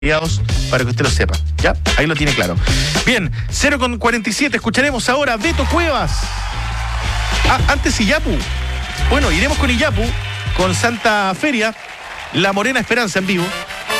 para que usted lo sepa, ¿ya? Ahí lo tiene claro. Bien, 0:47, escucharemos ahora a Beto Cuevas. Antes Iyapu. Bueno, iremos con Iyapu, con Santa Feria, La Morena Esperanza en vivo.